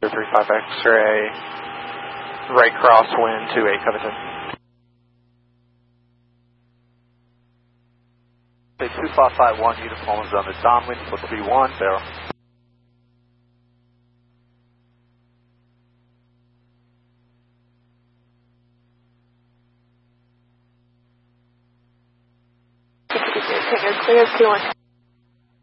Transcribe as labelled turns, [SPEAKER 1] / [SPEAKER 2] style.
[SPEAKER 1] 35 X-ray, right crosswind 28 Covington.
[SPEAKER 2] 2551 uniform is on the downwind for 31, barrel.
[SPEAKER 3] Clear 2-1.